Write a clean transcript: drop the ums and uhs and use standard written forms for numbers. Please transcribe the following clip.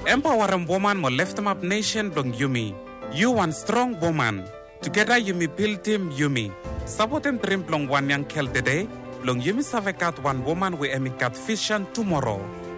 Empower woman mo lift up nation dong Yumi. You one strong woman. Together Yumi build team Yumi. Sabotem dream long one young kel today. Long Yumi savekat one woman we emikat vision tomorrow.